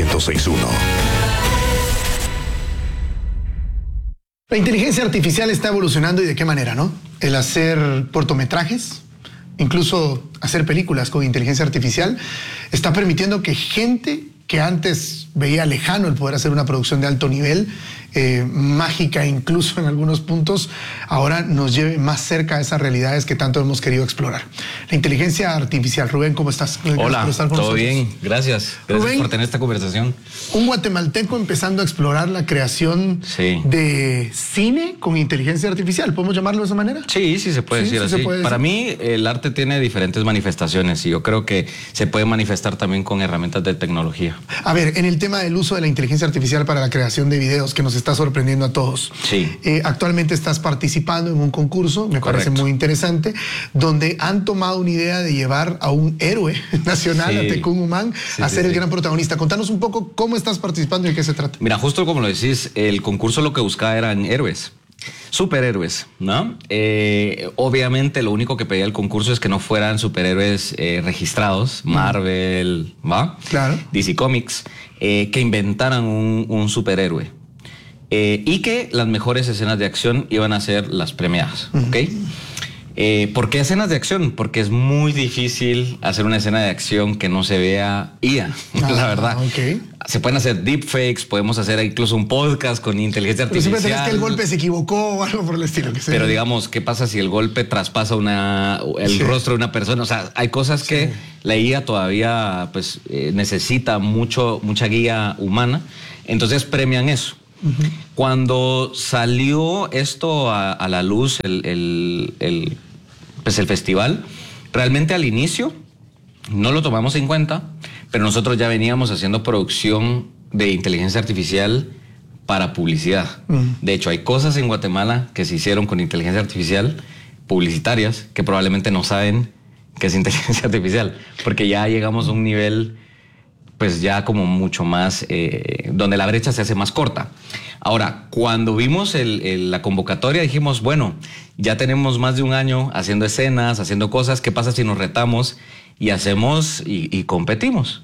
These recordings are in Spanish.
106.1. La inteligencia artificial está evolucionando, y de qué manera, ¿no? El hacer cortometrajes, incluso hacer películas con inteligencia artificial, está permitiendo que gente que antes veía lejano el poder hacer una producción de alto nivel, mágica incluso en algunos puntos, ahora nos lleve más cerca a esas realidades que tanto hemos querido explorar. La inteligencia artificial. Rubén, ¿cómo estás? Hola, todo nosotros. Bien, gracias. Gracias, Rubén, por tener esta conversación. Un guatemalteco empezando a explorar la creación de cine con inteligencia artificial. ¿Podemos llamarlo de esa manera? Sí, sí se puede decir así. Para mí, el arte tiene diferentes manifestaciones y yo creo que se puede manifestar también con herramientas de tecnología. A ver, en el tema del uso de la inteligencia artificial para la creación de videos, que nos está sorprendiendo a todos. Sí. Actualmente estás participando en un concurso, me parece muy interesante, donde han tomado una idea de llevar a un héroe nacional, a Tecún Umán, a ser el gran protagonista. Contanos un poco cómo estás participando y de qué se trata. Mira, justo como lo decís, el concurso lo que buscaba eran héroes. Superhéroes, ¿no? Obviamente lo único que pedía el concurso es que no fueran superhéroes registrados, Marvel, ¿va? Claro. DC Comics, que inventaran un superhéroe. Y que las mejores escenas de acción iban a ser las premiadas, ¿ok? ¿Por qué escenas de acción? Porque es muy difícil hacer una escena de acción que no se vea IA, la verdad. Okay. Se pueden hacer deepfakes, podemos hacer incluso un podcast con inteligencia artificial. Pero siempre tenés que el golpe se equivocó o algo por el estilo. Pero digamos, ¿qué pasa si el golpe traspasa el rostro de una persona? O sea, hay cosas que la IA todavía pues, necesita mucha guía humana. Entonces premian eso. Cuando salió esto a la luz, el festival, realmente al inicio no lo tomamos en cuenta, pero nosotros ya veníamos haciendo producción de inteligencia artificial para publicidad. De hecho, hay cosas en Guatemala que se hicieron con inteligencia artificial, publicitarias, que probablemente no saben que es inteligencia artificial, porque ya llegamos a un nivel pues ya como mucho más, donde la brecha se hace más corta. Ahora, cuando vimos la convocatoria dijimos, bueno, ya tenemos más de un año haciendo escenas, haciendo cosas, ¿qué pasa si nos retamos y hacemos y competimos?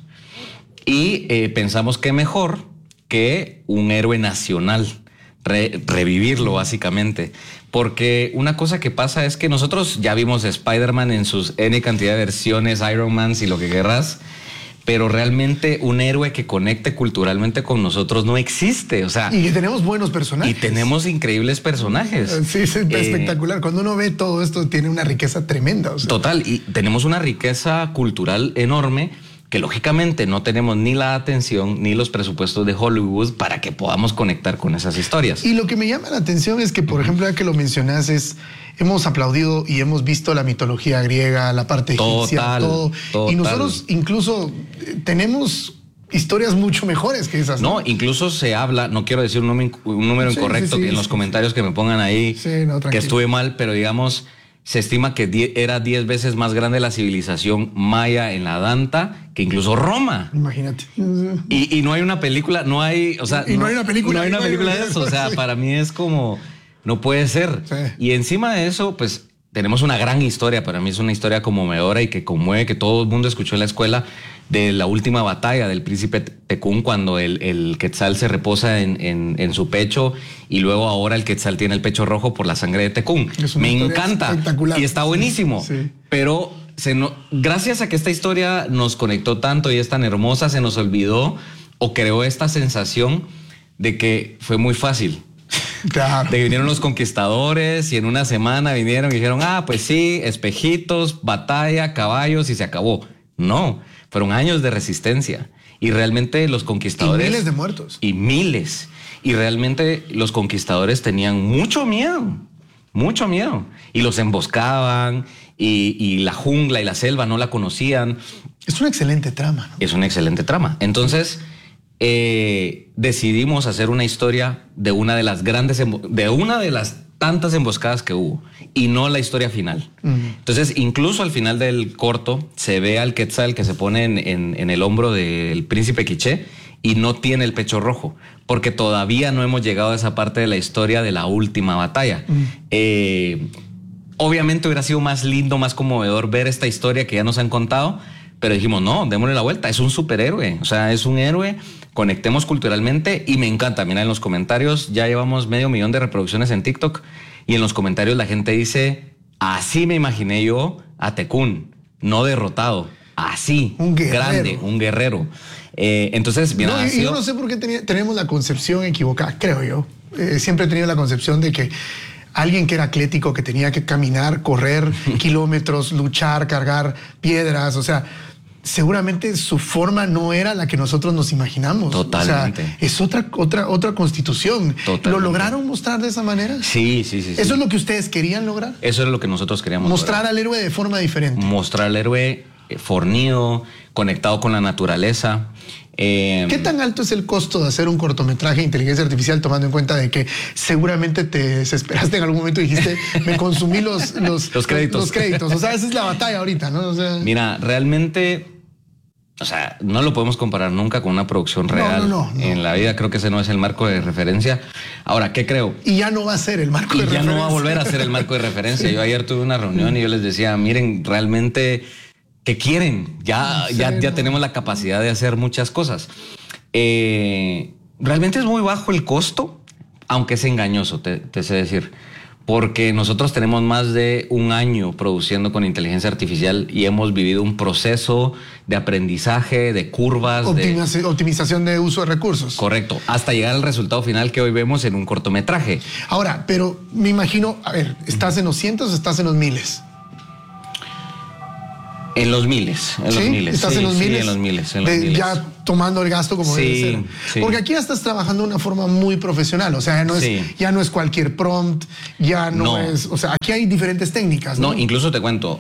Y pensamos que mejor que un héroe nacional, revivirlo básicamente. Porque una cosa que pasa es que nosotros ya vimos Spider-Man en sus N cantidad de versiones, Iron Man y lo que querrás, pero realmente un héroe que conecte culturalmente con nosotros no existe. O sea, y que tenemos buenos personajes. Y tenemos increíbles personajes. Sí, es espectacular. Cuando uno ve todo esto, tiene una riqueza tremenda. O sea. Total, y tenemos una riqueza cultural enorme que lógicamente no tenemos ni la atención ni los presupuestos de Hollywood para que podamos conectar con esas historias. Y lo que me llama la atención es que, por ejemplo, ya que lo mencionas, hemos aplaudido y hemos visto la mitología griega, la parte egipcia, todo. Y nosotros incluso tenemos historias mucho mejores que esas. No, incluso se habla, no quiero decir un número incorrecto en los comentarios que me pongan ahí, que estuve mal, pero digamos, se estima que era 10 veces más grande la civilización maya en la Danta que incluso Roma. Imagínate. Y no hay una película, no hay, o sea, no hay una película. No hay una película de eso, o sea, para mí es como, no puede ser. Sí. Y encima de eso, pues, tenemos una gran historia, para mí es una historia conmovedora y que conmueve, que todo el mundo escuchó en la escuela, de la última batalla del príncipe Tecún, cuando el Quetzal se reposa en su pecho y luego ahora el Quetzal tiene el pecho rojo por la sangre de Tecún. Me encanta y está buenísimo, pero gracias a que esta historia nos conectó tanto y es tan hermosa, se nos olvidó o creó esta sensación de que fue muy fácil. Claro. De que vinieron los conquistadores y en una semana vinieron y dijeron, pues sí, espejitos, batalla, caballos y se acabó. No, fueron años de resistencia y realmente los conquistadores... Y miles de muertos. Y miles. Y realmente los conquistadores tenían mucho miedo y los emboscaban y la jungla y la selva no la conocían. Es una excelente trama, ¿no? Es una excelente trama. Entonces... decidimos hacer una historia de una de las tantas emboscadas que hubo y no la historia final. Entonces, incluso al final del corto se ve al Quetzal que se pone en el hombro del príncipe Quiché y no tiene el pecho rojo, porque todavía no hemos llegado a esa parte de la historia de la última batalla. Obviamente hubiera sido más lindo, más conmovedor ver esta historia que ya nos han contado, pero dijimos, no, démosle la vuelta, es un superhéroe, o sea, es un héroe, conectemos culturalmente y me encanta. Mira, en los comentarios ya llevamos 500,000 de reproducciones en TikTok y en los comentarios la gente dice, así me imaginé yo a Tekun, no derrotado, así, un grande, un guerrero. Entonces, mira, no, yo no sé por qué tenemos la concepción equivocada, creo yo. Siempre he tenido la concepción de que alguien que era atlético, que tenía que caminar, correr kilómetros, luchar, cargar piedras, o sea, seguramente su forma no era la que nosotros nos imaginamos. Totalmente. O sea, es otra constitución. Totalmente. ¿Lo lograron mostrar de esa manera? Sí. ¿Eso es lo que ustedes querían lograr? Eso es lo que nosotros queríamos mostrar lograr. al héroe de forma diferente. Mostrar al héroe fornido, conectado con la naturaleza. ¿Qué tan alto es el costo de hacer un cortometraje de inteligencia artificial, tomando en cuenta de que seguramente te desesperaste en algún momento y dijiste, me consumí los créditos? Los créditos. O sea, esa es la batalla ahorita, ¿no? O sea, mira, realmente, o sea, no lo podemos comparar nunca con una producción real. No. En la vida creo que ese no es el marco de referencia. Ahora, ¿qué creo? Y ya no va a ser el marco de referencia. Ya no va a volver a ser el marco de referencia. Sí. Yo ayer tuve una reunión y yo les decía, miren, realmente... ¿Qué quieren? Ya tenemos la capacidad de hacer muchas cosas. Realmente es muy bajo el costo, aunque es engañoso, te sé decir. Porque nosotros tenemos más de un año produciendo con inteligencia artificial y hemos vivido un proceso de aprendizaje, de curvas. Optimización de uso de recursos. Correcto, hasta llegar al resultado final que hoy vemos en un cortometraje. Ahora, pero me imagino, a ver, ¿estás en los cientos o estás en los miles? En los miles, ¿Estás en los miles? Sí, en los miles. Ya tomando el gasto como debe ser. Sí. Porque aquí ya estás trabajando de una forma muy profesional. O sea, ya no es cualquier prompt, ya no es... O sea, aquí hay diferentes técnicas, ¿no? No, incluso te cuento,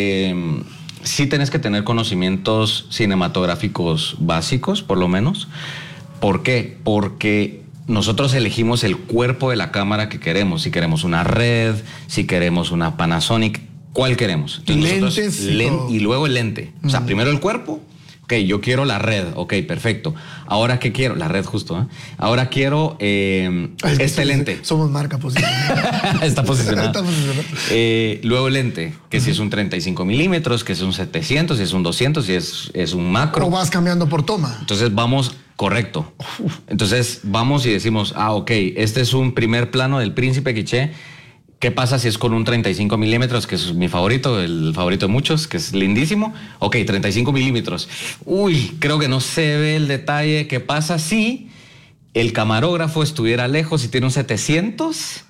sí tenés que tener conocimientos cinematográficos básicos, por lo menos. ¿Por qué? Porque nosotros elegimos el cuerpo de la cámara que queremos. Si queremos una Red, si queremos una Panasonic... ¿Cuál queremos? Entonces, lentes y luego el lente. O sea, primero el cuerpo. Ok, yo quiero la Red. Ok, perfecto. Ahora, ¿qué quiero? La Red justo, ¿eh? Ahora quiero este lente. Somos marca posicionada. Está posicionada. Luego el lente, que si es un 35 milímetros, que es un 700, si es un 200, si es un macro. O vas cambiando por toma. Entonces vamos... Correcto. Entonces vamos y decimos, ok, este es un primer plano del Príncipe Quiché. ¿Qué pasa si es con un 35 milímetros, que es mi favorito, el favorito de muchos, que es lindísimo? Ok, 35 milímetros. Uy, creo que no se ve el detalle. ¿Qué pasa si el camarógrafo estuviera lejos y tiene un 700?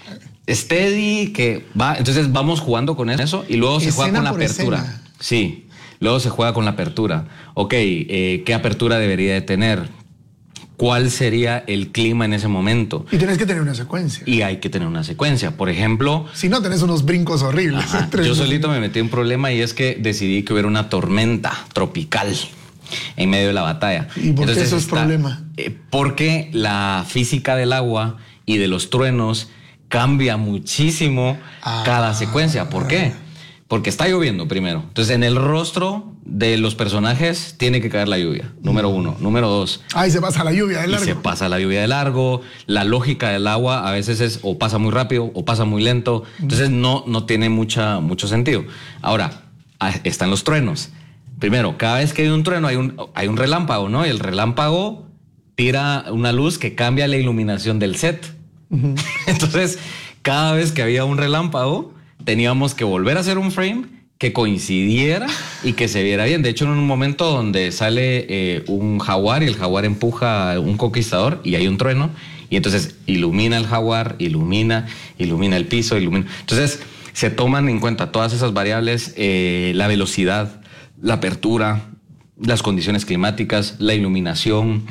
Steady, que va. Entonces vamos jugando con eso y luego se juega con la apertura. Escena. Sí, luego se juega con la apertura. Ok, ¿qué apertura debería de tener? ¿Cuál sería el clima en ese momento? Y tienes que tener una secuencia. Y hay que tener una secuencia. Por ejemplo... Si no, tenés unos brincos horribles. Yo solito me metí en un problema y es que decidí que hubiera una tormenta tropical en medio de la batalla. ¿Y por qué eso es problema? Porque la física del agua y de los truenos cambia muchísimo cada secuencia. ¿Por qué? Porque está lloviendo primero. Entonces, en el rostro de los personajes tiene que caer la lluvia. Número uno. Número dos. Y se pasa la lluvia de largo. Se pasa la lluvia de largo. La lógica del agua a veces es o pasa muy rápido o pasa muy lento. Entonces, no tiene mucho sentido. Ahora, están los truenos. Primero, cada vez que hay un trueno hay un relámpago, ¿no? Y el relámpago tira una luz que cambia la iluminación del set. Entonces, cada vez que había un relámpago, teníamos que volver a hacer un frame que coincidiera y que se viera bien. De hecho, en un momento donde sale un jaguar y el jaguar empuja a un conquistador y hay un trueno y entonces ilumina el jaguar, ilumina el piso, ilumina. Entonces, se toman en cuenta todas esas variables, la velocidad, la apertura, las condiciones climáticas, la iluminación.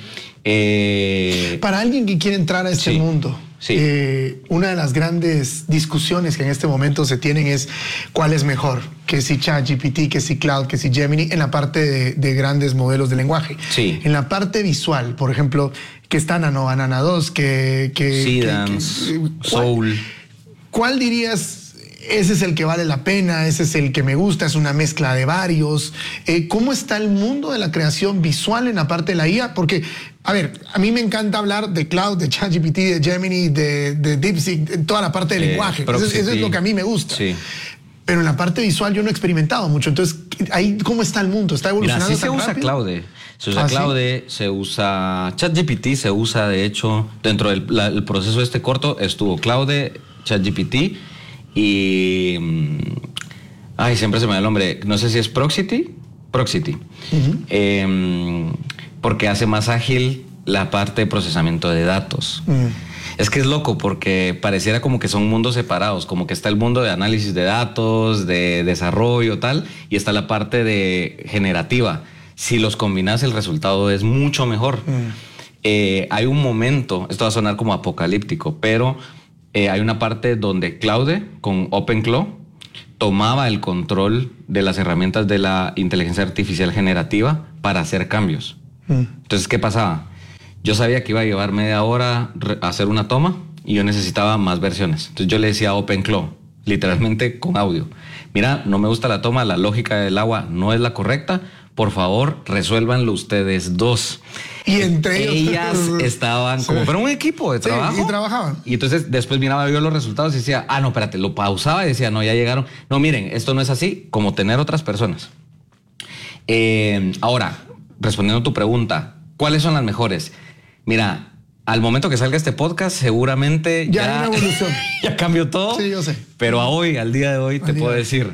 Para alguien que quiere entrar a este mundo, una de las grandes discusiones que en este momento se tienen es cuál es mejor, que si ChatGPT, que si Cloud, que si Gemini, en la parte de grandes modelos de lenguaje. Sí. En la parte visual, por ejemplo, que está Nano, Banana 2, Seedance, Soul. ¿Cuál dirías? Ese es el que vale la pena, ese es el que me gusta, es una mezcla de varios. ¿Cómo está el mundo de la creación visual en la parte de la IA? Porque, a ver, a mí me encanta hablar de Cloud, de ChatGPT, de Gemini, de DeepSeek, toda la parte del lenguaje. Eso es lo que a mí me gusta. Sí. Pero en la parte visual yo no he experimentado mucho. Entonces, ahí ¿cómo está el mundo? ¿Está evolucionando? Mira, sí se tan usa rápido? Claude. Se usa Claude, se usa ChatGPT, se usa de hecho dentro del proceso este corto estuvo Claude, ChatGPT y siempre se me da el nombre, no sé si es Proxity, porque hace más ágil la parte de procesamiento de datos. Es que es loco porque pareciera como que son mundos separados, como que está el mundo de análisis de datos, de desarrollo tal, y está la parte de generativa. Si los combinas, el resultado es mucho mejor. Hay un momento, esto va a sonar como apocalíptico, pero hay una parte donde Claude con OpenClaw tomaba el control de las herramientas de la inteligencia artificial generativa para hacer cambios. Entonces, ¿qué pasaba? Yo sabía que iba a llevar media hora a hacer una toma y yo necesitaba más versiones. Entonces yo le decía a OpenClaw, literalmente con audio, mira, no me gusta la toma, la lógica del agua no es la correcta, por favor, resuélvanlo ustedes dos. Y entre ellas estaban como fuera un equipo de trabajo. Y trabajaban. Y entonces después miraba yo los resultados y decía, no, espérate, lo pausaba y decía, no, ya llegaron. No, miren, esto no es así, como tener otras personas. Ahora, respondiendo a tu pregunta, ¿cuáles son las mejores? Mira, al momento que salga este podcast, seguramente ya hay una evolución. Ya cambió todo. Sí, yo sé. Pero al día de hoy, te puedo decir,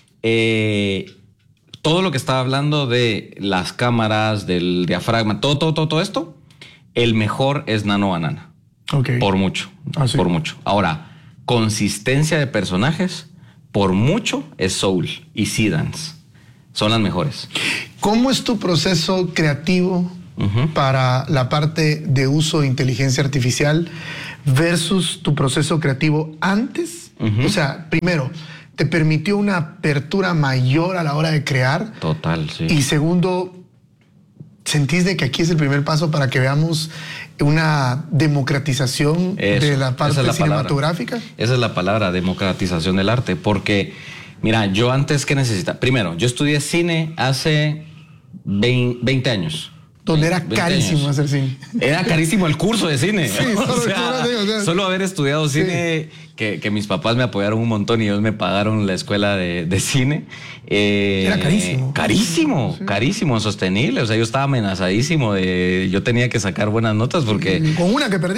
todo lo que estaba hablando de las cámaras, del diafragma, todo esto, el mejor es Nano Banana. Okay. Por mucho. Sí. Por mucho. Ahora, consistencia de personajes, por mucho es Soul y Seedance. Son las mejores. ¿Cómo es tu proceso creativo para la parte de uso de inteligencia artificial versus tu proceso creativo antes? O sea, primero, ¿te permitió una apertura mayor a la hora de crear? Total, sí. Y segundo, ¿sentís de que aquí es el primer paso para que veamos una democratización de la parte cinematográfica? Esa es la palabra, democratización del arte, porque mira, yo antes que necesitaba, primero, yo estudié cine hace 20 años. Donde era carísimo hacer cine. Era carísimo el curso de cine. Sí, solo haber estudiado cine, que mis papás me apoyaron un montón y ellos me pagaron la escuela de cine. Era carísimo. Carísimo, sostenible. O sea, yo estaba amenazadísimo yo tenía que sacar buenas notas porque... Con una que perdí.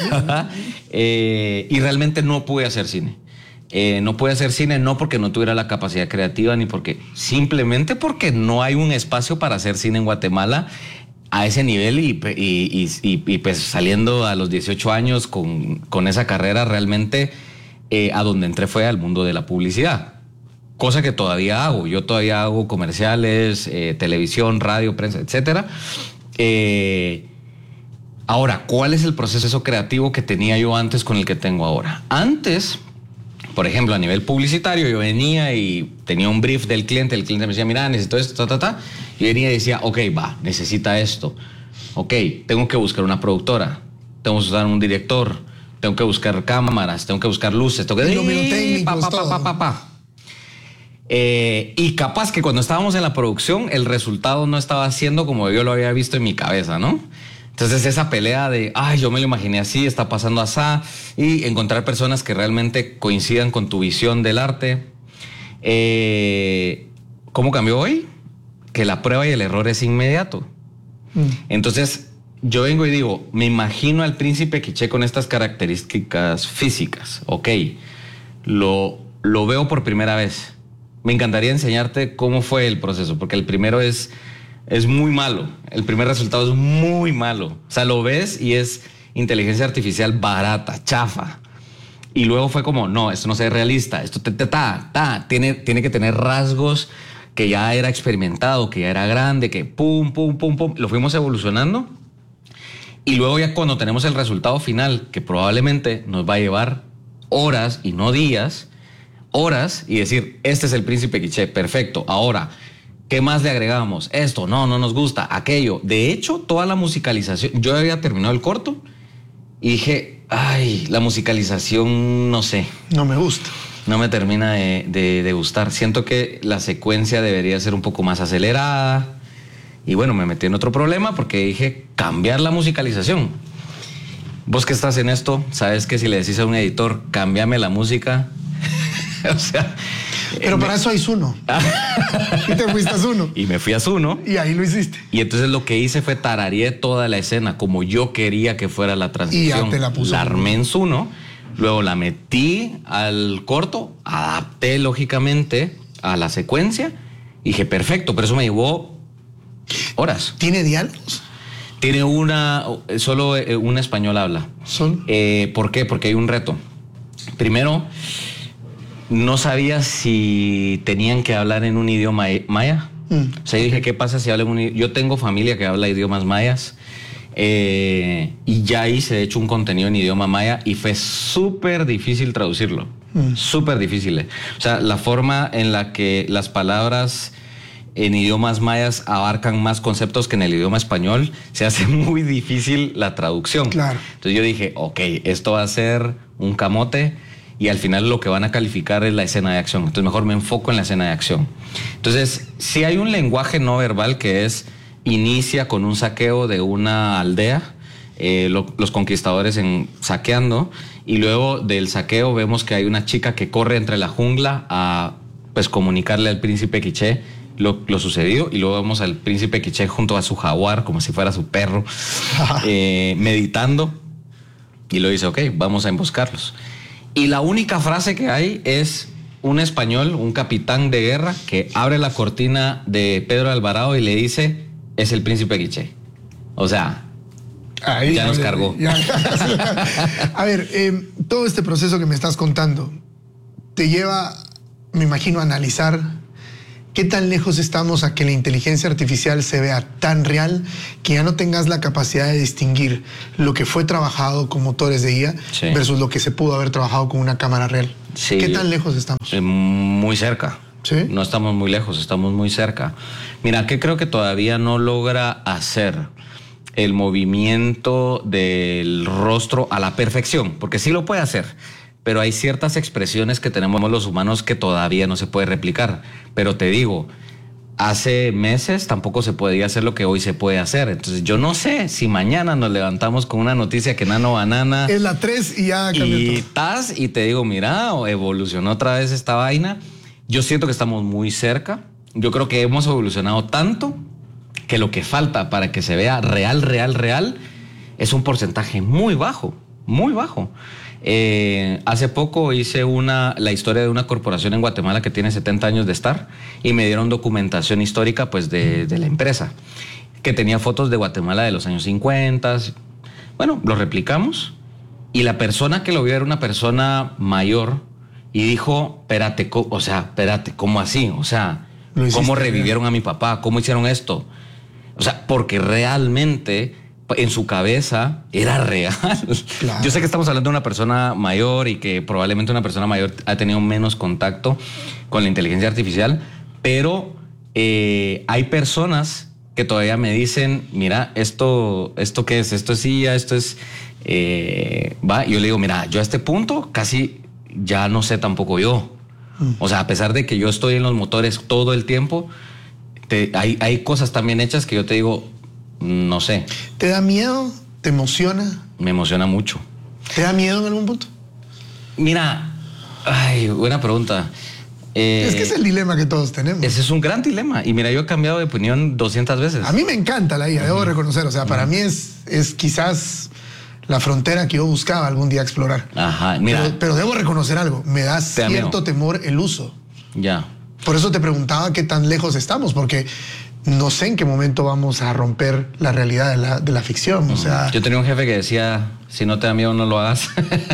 Y realmente no pude hacer cine. No pude hacer cine no porque no tuviera la capacidad creativa ni simplemente porque no hay un espacio para hacer cine en Guatemala a ese nivel y pues saliendo a los 18 años con esa carrera realmente a donde entré fue al mundo de la publicidad, cosa que todavía hago. Yo todavía hago comerciales, televisión, radio, prensa, etcétera. Ahora, ¿cuál es el proceso creativo que tenía yo antes con el que tengo ahora? Antes, por ejemplo, a nivel publicitario, yo venía y tenía un brief del cliente. El cliente me decía, mira, necesito esto, Yo venía y decía, ok, necesita esto. Ok, tengo que buscar una productora. Tengo que buscar un director. Tengo que buscar cámaras. Tengo que buscar luces. Tengo que... Y capaz que cuando estábamos en la producción, el resultado no estaba siendo como yo lo había visto en mi cabeza, ¿no? Entonces esa pelea de, yo me lo imaginé así, está pasando así, y encontrar personas que realmente coincidan con tu visión del arte. ¿Cómo cambió hoy? Que la prueba y el error es inmediato. Entonces yo vengo y digo, me imagino al príncipe Quiché con estas características físicas. Ok, lo veo por primera vez. Me encantaría enseñarte cómo fue el proceso, porque el primero es muy malo. El primer resultado es muy malo. O sea, lo ves y es inteligencia artificial barata, chafa. Y luego fue como, no, esto no se ve realista. Esto tiene que tener rasgos que ya era experimentado, que ya era grande, que pum. Lo fuimos evolucionando. Y luego ya cuando tenemos el resultado final, que probablemente nos va a llevar horas y no días, horas, y decir, este es el príncipe Quiché, perfecto. Ahora, ¿qué más le agregamos? Esto, no nos gusta, aquello. De hecho, toda la musicalización, yo había terminado el corto y dije, la musicalización, no sé. No me gusta. No me termina de gustar. Siento que la secuencia debería ser un poco más acelerada. Y bueno, me metí en otro problema porque dije, cambiar la musicalización. Vos que estás en esto, sabes que si le decís a un editor, cámbiame la música, o sea... Pero para eso hay Zuno. Y te fuiste a Zuno. Y me fui a Zuno. Y ahí lo hiciste. Y entonces lo que hice fue tarareé toda la escena como yo quería que fuera la transición. Y ya te la puso. La armé en Zuno, luego la metí al corto, adapté lógicamente a la secuencia. Y dije, perfecto, pero eso me llevó horas. ¿Tiene diálogos? Tiene solo un español habla. ¿Solo? ¿Por qué? Porque hay un reto. Primero, no sabía si tenían que hablar en un idioma maya. O sea, yo dije, ¿qué pasa si hablan un idioma? Yo tengo familia que habla idiomas mayas. Y ya hice, de hecho, un contenido en idioma maya y fue súper difícil traducirlo. Súper difícil. O sea, la forma en la que las palabras en idiomas mayas abarcan más conceptos que en el idioma español, se hace muy difícil la traducción. Claro. Entonces yo dije, ok, esto va a ser un camote y al final lo que van a calificar es la escena de acción. Entonces mejor me enfoco en la escena de acción. Entonces, si hay un lenguaje no verbal que inicia con un saqueo de una aldea, los conquistadores saqueando, y luego del saqueo vemos que hay una chica que corre entre la jungla a pues comunicarle al príncipe quiché lo sucedido, y luego vemos al príncipe quiché junto a su jaguar como si fuera su perro meditando, y luego dice, ok, vamos a emboscarlos. Y la única frase que hay es un español, un capitán de guerra, que abre la cortina de Pedro Alvarado y le dice, es el príncipe quiché. O sea, ahí ya nos cargó. A ver, todo este proceso que me estás contando te lleva, me imagino, a analizar qué tan lejos estamos a que la inteligencia artificial se vea tan real que ya no tengas la capacidad de distinguir lo que fue trabajado con motores de IA versus lo que se pudo haber trabajado con una cámara real. Sí, ¿qué tan lejos estamos? Muy cerca. ¿Sí? No estamos muy lejos, estamos muy cerca. Mira, ¿qué creo que todavía no logra hacer? El movimiento del rostro a la perfección, porque sí lo puede hacer, pero hay ciertas expresiones que tenemos los humanos que todavía no se puede replicar. Pero te digo, hace meses tampoco se podía hacer lo que hoy se puede hacer. Entonces yo no sé si mañana nos levantamos con una noticia que Nano Banana es la 3 y ya cambió y te digo, mira, evolucionó otra vez esta vaina. Yo siento que estamos muy cerca. Yo creo que hemos evolucionado tanto que lo que falta para que se vea real es un porcentaje muy bajo, muy bajo. Hace poco hice la historia de una corporación en Guatemala que tiene 70 años de estar, y me dieron documentación histórica pues de la empresa, que tenía fotos de Guatemala de los años 50. Bueno, lo replicamos y la persona que lo vio era una persona mayor y dijo, espérate, ¿cómo así? O sea, ¿cómo revivieron a mi papá? ¿Cómo hicieron esto? O sea, porque realmente en su cabeza era real. Claro. Yo sé que estamos hablando de una persona mayor y que probablemente una persona mayor ha tenido menos contacto con la inteligencia artificial, pero hay personas que todavía me dicen, mira, ¿esto qué es? Esto es IA, esto es... Y yo le digo, mira, yo a este punto casi ya no sé tampoco yo. O sea, a pesar de que yo estoy en los motores todo el tiempo, hay cosas también hechas que yo te digo, no sé. ¿Te da miedo? ¿Te emociona? Me emociona mucho. ¿Te da miedo en algún punto? Mira, buena pregunta. Es que es el dilema que todos tenemos. Ese es un gran dilema. Y mira, yo he cambiado de opinión 200 veces. A mí me encanta la IA, debo reconocer. O sea, para mí es quizás la frontera que yo buscaba algún día explorar. Ajá, mira. Pero debo reconocer algo. Me da cierto temor el uso. Ya. Por eso te preguntaba qué tan lejos estamos, porque no sé en qué momento vamos a romper la realidad de la ficción. O sea, yo tenía un jefe que decía, si no te da miedo, no lo hagas.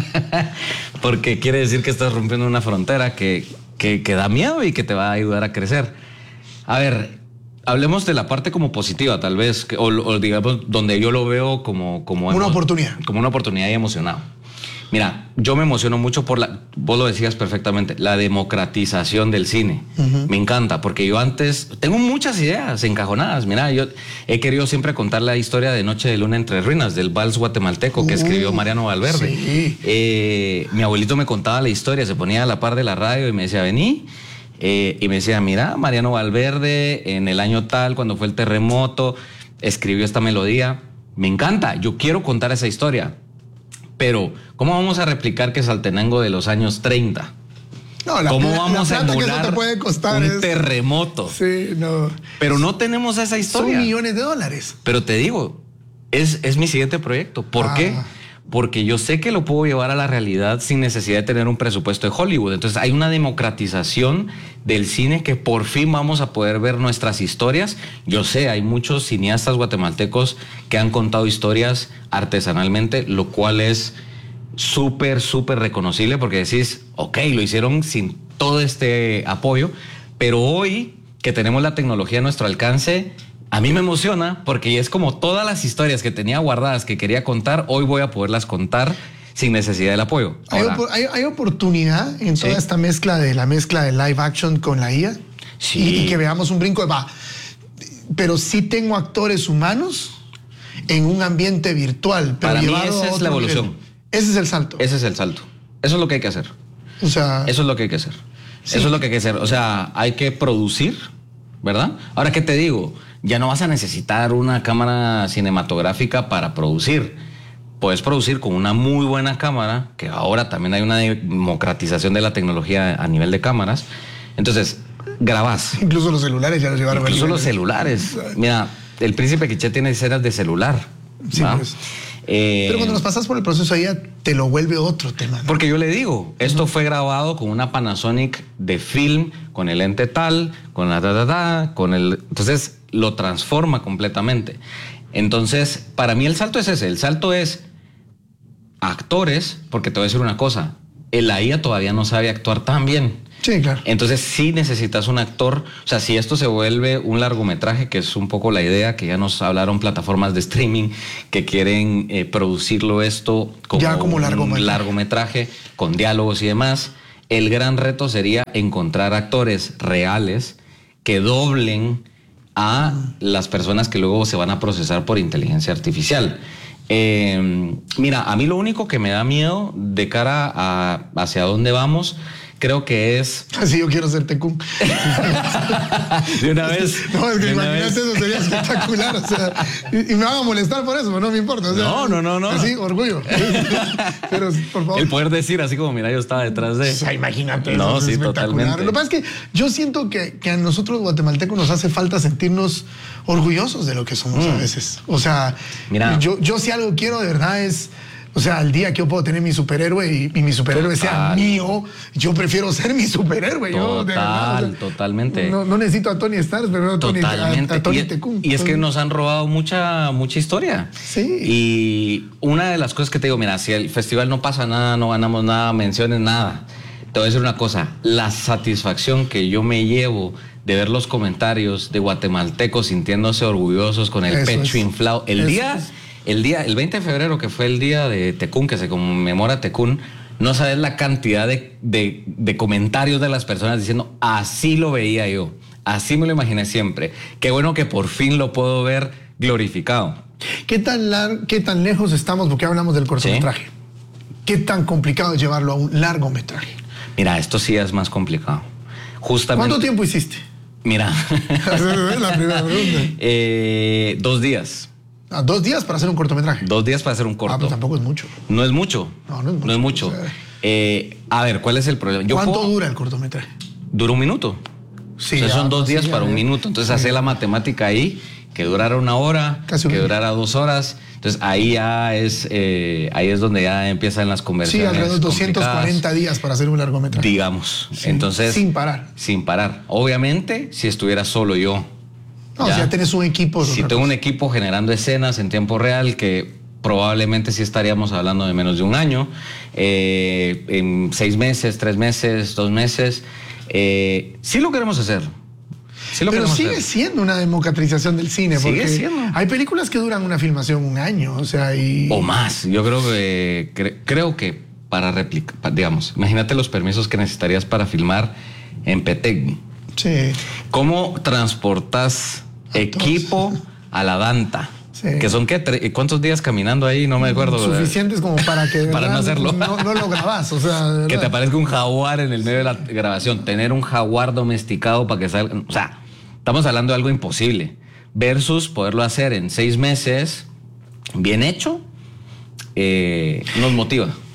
Porque quiere decir que estás rompiendo una frontera que da miedo y que te va a ayudar a crecer. A ver, hablemos de la parte como positiva, tal vez, o digamos, donde yo lo veo como una oportunidad. Como una oportunidad y emocionado. Mira, yo me emociono mucho vos lo decías perfectamente, la democratización del cine. Me encanta, porque yo antes tengo muchas ideas encajonadas. Mira, yo he querido siempre contar la historia de Noche de Luna entre Ruinas, del vals guatemalteco que escribió Mariano Valverde. Sí. Mi abuelito me contaba la historia, se ponía a la par de la radio y me decía, vení. Y me decía, mira, Mariano Valverde, en el año tal, cuando fue el terremoto, escribió esta melodía. Me encanta, yo quiero contar esa historia. Pero, ¿cómo vamos a replicar que Saltenango de los años 30? No, ¿Cómo vamos a plata que eso emular te puede costar un terremoto? Sí, no. Pero no tenemos esa historia. Son millones de dólares. Pero te digo, es mi siguiente proyecto. ¿Por qué? Porque yo sé que lo puedo llevar a la realidad sin necesidad de tener un presupuesto de Hollywood. Entonces hay una democratización del cine que por fin vamos a poder ver nuestras historias. Yo sé, hay muchos cineastas guatemaltecos que han contado historias artesanalmente, lo cual es súper, súper reconocible porque decís, ok, lo hicieron sin todo este apoyo, pero hoy que tenemos la tecnología a nuestro alcance, a mí me emociona porque es como todas las historias que tenía guardadas que quería contar, hoy voy a poderlas contar sin necesidad del apoyo. Ahora, ¿Hay oportunidad en toda esta mezcla de live action con la IA? Sí. Y que veamos un brinco de pero sí tengo actores humanos en un ambiente virtual. Pero para mí esa es la evolución. Nivel. Ese es el salto. Ese es el salto. Eso es lo que hay que hacer. O sea, eso es lo que hay que hacer. Sí. Eso es lo que hay que hacer. O sea, hay que producir, ¿verdad? Ahora, ¿qué te digo? Ya no vas a necesitar una cámara cinematográfica para producir. Puedes producir con una muy buena cámara, que ahora también hay una democratización de la tecnología a nivel de cámaras. Entonces, grabás. Incluso los celulares ya los llevaron. Incluso los celulares. Mira, el Príncipe Quiché tiene escenas de celular. Sí, pues. Pero cuando nos pasas por el proceso ahí te lo vuelve otro tema, ¿no? Porque yo le digo, esto fue grabado con una Panasonic de film, con el lente tal, con la con el... Entonces lo transforma completamente. Entonces, para mí el salto es ese. El salto es actores, porque te voy a decir una cosa, la IA todavía no sabe actuar tan bien. Sí, claro. Entonces sí necesitas un actor. O sea, si esto se vuelve un largometraje, que es un poco la idea, que ya nos hablaron plataformas de streaming que quieren producirlo esto como un largometraje con diálogos y demás, el gran reto sería encontrar actores reales que doblen a las personas que luego se van a procesar por inteligencia artificial. Mira, a mí lo único que me da miedo de cara a hacia dónde vamos, creo que es... Sí, yo quiero ser Tecún. De una vez. No, es que imagínate, eso sería espectacular. O sea, y me van a molestar por eso, no me importa. O sea, no. Así, orgullo. Pero, por favor. El poder decir así como, mira, yo estaba detrás de... O sea, imagínate. No, sí, totalmente. Lo que pasa es que yo siento que a nosotros guatemaltecos nos hace falta sentirnos orgullosos de lo que somos a veces. O sea, mira, yo si algo quiero de verdad es... O sea, el día que yo puedo tener mi superhéroe y mi superhéroe sea mío, yo prefiero ser mi superhéroe. Yo, de verdad, o sea, totalmente. No necesito a Tony Stark, pero a Tony Tecún. Y es que nos han robado mucha historia. Sí. Y una de las cosas que te digo, mira, si el festival no pasa nada, no ganamos nada, menciones nada. Te voy a decir una cosa, la satisfacción que yo me llevo de ver los comentarios de guatemaltecos sintiéndose orgullosos con el pecho inflado. El 20 de febrero, que fue el día de Tecún, que se conmemora Tecún, no sabes la cantidad de comentarios de las personas diciendo, así lo veía yo, así me lo imaginé siempre. Qué bueno que por fin lo puedo ver glorificado. ¿Qué tan lejos estamos? Porque hablamos del cortometraje. ¿Sí? ¿Qué tan complicado es llevarlo a un largometraje? Mira, esto sí es más complicado. Justamente. ¿Cuánto tiempo hiciste? Mira. La primera pregunta. 2 días. 2 días para hacer un cortometraje. 2 días para hacer un corto. Pues tampoco es mucho. No es mucho. No es mucho. O sea, a ver, ¿cuál es el problema? ¿Cuánto dura el cortometraje? Dura 1 minuto. Sí. O sea, son 2 días para 1 minuto. Entonces, hacer la matemática ahí, que durara 1 hora, que durara 2 horas. Entonces, ahí ya es donde ya empiezan las conversaciones. Sí, alrededor de 240 días para hacer un largometraje. Digamos. Sí. Entonces. Sin parar. Sin parar. Obviamente, si estuviera solo yo. No, si ya tenés un equipo. Si tengo un equipo generando escenas en tiempo real, que probablemente sí estaríamos hablando de menos de 1 año, en 6 meses, 3 meses, 2 meses, sí lo queremos hacer. Pero sigue siendo una democratización del cine. Sigue siendo. Hay películas que duran una filmación 1 año, o sea, o más. Yo creo que para replicar, digamos, imagínate los permisos que necesitarías para filmar en Petén. Sí. ¿Cómo transportas equipo a la Danta? Sí. Que son ¿cuántos días caminando ahí? No me acuerdo. Suficientes como para que para no hacerlo. No lo grabás, o sea, que te aparezca un jaguar en el medio de la grabación. Tener un jaguar domesticado para que salga. O sea, estamos hablando de algo imposible. Versus poderlo hacer en 6 meses, bien hecho, nos motiva.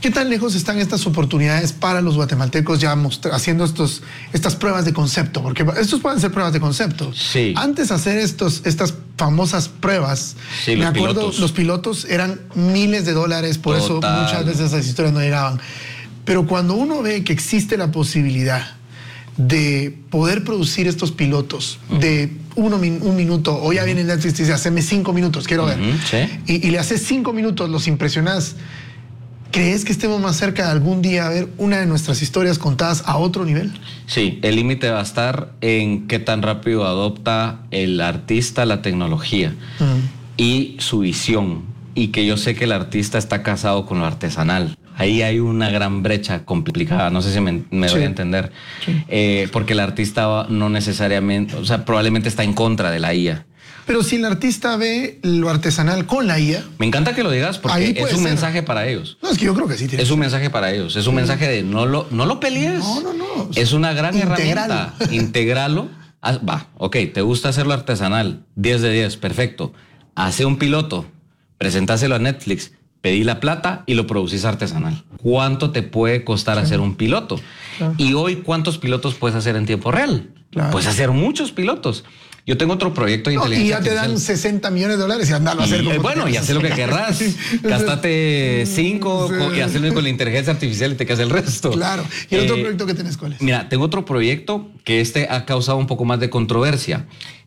¿Qué tan lejos están estas oportunidades para los guatemaltecos ya haciendo estas pruebas de concepto? Porque estos pueden ser pruebas de concepto. Sí. Antes de hacer estas famosas pruebas, sí, me acuerdo, los pilotos eran miles de dólares, por eso muchas veces esas historias no llegaban. Pero cuando uno ve que existe la posibilidad de poder producir estos pilotos de un minuto, o ya viene Netflix y dice, haceme 5 minutos, quiero ver. Sí. Y le haces 5 minutos, los impresionás. ¿Crees que estemos más cerca de algún día a ver una de nuestras historias contadas a otro nivel? Sí, el límite va a estar en qué tan rápido adopta el artista la tecnología y su visión. Y que yo sé que el artista está casado con lo artesanal. Ahí hay una gran brecha complicada, no sé si me voy a entender. Sí. Porque el artista no necesariamente, o sea, probablemente está en contra de la IA. Pero si el artista ve lo artesanal con la IA... Me encanta que lo digas porque es un mensaje para ellos. No, es que yo creo que sí. Es un mensaje para ellos. Es un mensaje de no lo pelees. No. Es una gran herramienta. Integralo. Va, ok, te gusta hacerlo artesanal. 10 de 10, perfecto. Hace un piloto, presentáselo a Netflix, pedí la plata y lo producís artesanal. ¿Cuánto te puede costar hacer un piloto? Y hoy, ¿cuántos pilotos puedes hacer en tiempo real? Puedes hacer muchos pilotos. Yo tengo otro proyecto de inteligencia artificial. Y ya te dan 60 millones de dólares y andalo a hacer como bueno, y haz lo que querrás. Gástate 5 y hazlo con la inteligencia artificial y te quedas el resto. Claro. ¿Y el otro proyecto que tenés cuál es? Mira, tengo otro proyecto que ha causado un poco más de controversia.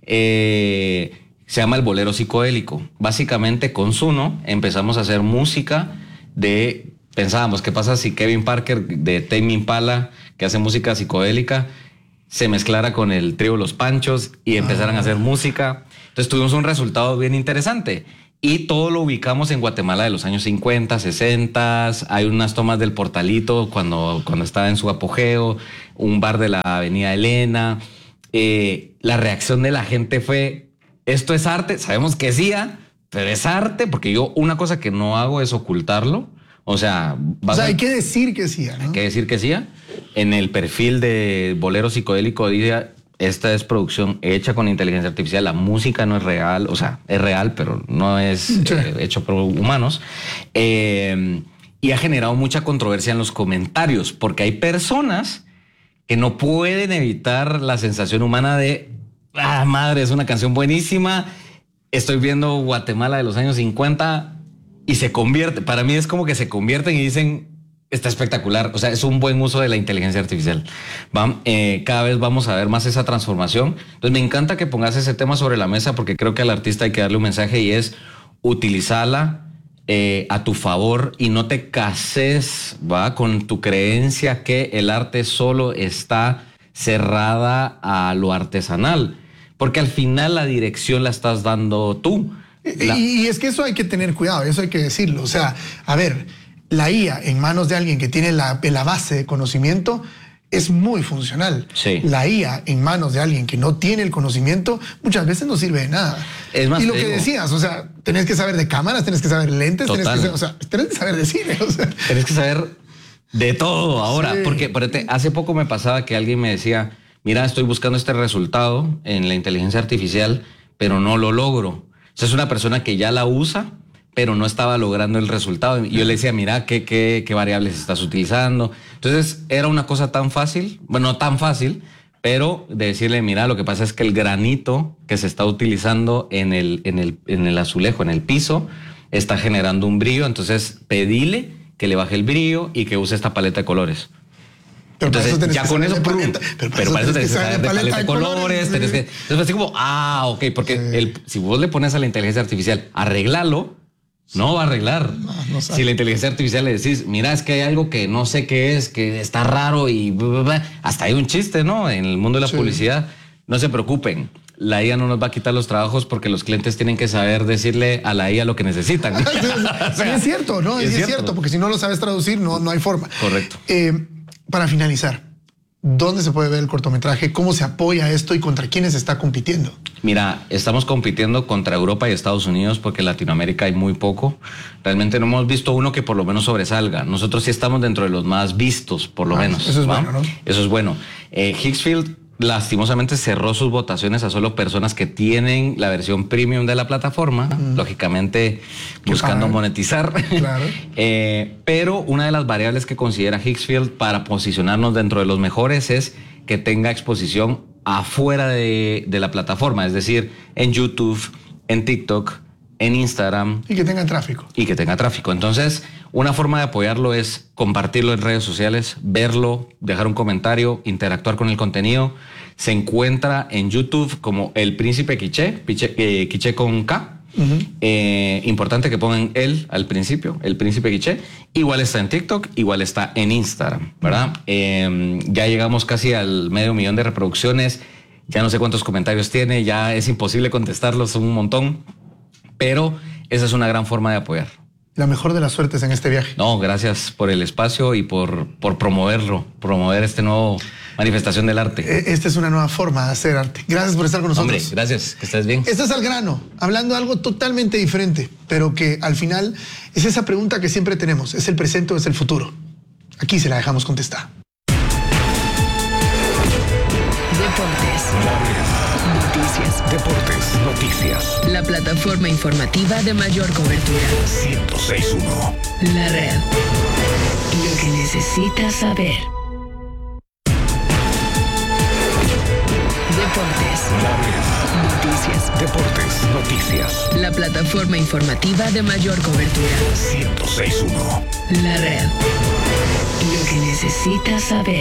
Se llama el bolero psicodélico. Básicamente con Zuno empezamos a hacer música pensábamos, ¿qué pasa si Kevin Parker de Tame Impala, que hace música psicodélica, se mezclara con el trío Los Panchos y empezaran a hacer música? Entonces tuvimos un resultado bien interesante y todo lo ubicamos en Guatemala de los años 50, 60. Hay unas tomas del Portalito cuando estaba en su apogeo, un bar de la Avenida Elena. La reacción de la gente fue, esto es arte, sabemos que sí, pero es arte, porque yo una cosa que no hago es ocultarlo. O sea, hay que decir que sí, ¿no? Hay que decir que sí. En el perfil de Bolero Psicodélico dice, esta es producción hecha con inteligencia artificial, la música no es real, o sea, es real, pero no es hecho por humanos. Y ha generado mucha controversia en los comentarios, porque hay personas que no pueden evitar la sensación humana de, madre, es una canción buenísima, estoy viendo Guatemala de los años 50... Y se convierte, para mí es como que se convierten y dicen, está espectacular. O sea, es un buen uso de la inteligencia artificial. Cada vez vamos a ver más esa transformación. Entonces me encanta que pongas ese tema sobre la mesa porque creo que al artista hay que darle un mensaje y es utilizarla a tu favor y no te cases con tu creencia que el arte solo está cerrada a lo artesanal. Porque al final la dirección la estás dando tú. Y es que eso hay que tener cuidado, eso hay que decirlo. O sea, a ver, la IA en manos de alguien que tiene la base de conocimiento es muy funcional. Sí. La IA en manos de alguien que no tiene el conocimiento muchas veces no sirve de nada. Es más, y lo que decías, o sea, tenés que saber de cámaras, tenés que saber lentes, tenés que saber de cine. O sea. Tenés que saber de todo ahora. Sí. Porque hace poco me pasaba que alguien me decía, mira, estoy buscando este resultado en la inteligencia artificial, pero no lo logro. O sea, es una persona que ya la usa, pero no estaba logrando el resultado. Y yo le decía, mira, ¿qué variables estás utilizando? Entonces, era una cosa tan fácil, bueno, no tan fácil, pero de decirle, mira, lo que pasa es que el granito que se está utilizando en el azulejo, en el piso, está generando un brillo. Entonces, pedile que le baje el brillo y que use esta paleta de colores. Pero entonces, ya con eso, pero para eso tenés que saber de paleta de colores. Entonces, así como, ok, porque si vos le pones a la inteligencia artificial, arreglalo, no va a arreglar. No si la inteligencia artificial le decís, mira, es que hay algo que no sé qué es, que está raro y hasta hay un chiste, ¿no? En el mundo de la publicidad, no se preocupen. La IA no nos va a quitar los trabajos porque los clientes tienen que saber decirle a la IA lo que necesitan. Sí, es cierto, ¿no? Es cierto, porque si no lo sabes traducir, no hay forma. Correcto. Para finalizar, ¿dónde se puede ver el cortometraje? ¿Cómo se apoya esto y contra quiénes está compitiendo? Mira, estamos compitiendo contra Europa y Estados Unidos porque en Latinoamérica hay muy poco. Realmente no hemos visto uno que por lo menos sobresalga. Nosotros sí estamos dentro de los más vistos, por lo menos. Eso es bueno, ¿no? Eso es bueno. Higgsfield lastimosamente cerró sus votaciones a solo personas que tienen la versión premium de la plataforma, lógicamente buscando monetizar. Claro. Pero una de las variables que considera Hicksfield para posicionarnos dentro de los mejores es que tenga exposición afuera de la plataforma, es decir, en YouTube, en TikTok, en Instagram. Y que tenga tráfico. Y que tenga tráfico. Entonces, una forma de apoyarlo es compartirlo en redes sociales, verlo, dejar un comentario, interactuar con el contenido. Se encuentra en YouTube como El Príncipe Quiché, Quiché con K. Importante que pongan él al principio, El Príncipe Quiché. Igual está en TikTok, igual está en Instagram, ¿verdad? Ya llegamos casi al 500,000 de reproducciones. Ya no sé cuántos comentarios tiene, ya es imposible contestarlos, son un montón. Pero esa es una gran forma de apoyar. La mejor de las suertes en este viaje. No, gracias por el espacio y por promover este nuevo manifestación del arte. Esta es una nueva forma de hacer arte. Gracias por estar con nosotros. Hombre, gracias, que estés bien. Esto es Al Grano, hablando de algo totalmente diferente, pero que al final es esa pregunta que siempre tenemos, ¿es el presente o es el futuro? Aquí se la dejamos contestar. Noticias. Deportes, noticias. La plataforma informativa de mayor cobertura. 106.1. La red. Lo que necesitas saber. Deportes. Noticias. Deportes, noticias. La plataforma informativa de mayor cobertura. 106.1. La red. Lo que necesitas saber.